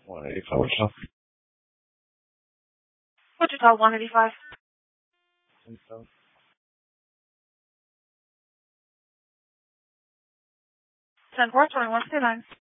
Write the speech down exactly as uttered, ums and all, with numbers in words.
one eighty-five. What's up? Wichita, one eighty-five. ten four, twenty-one, two nine.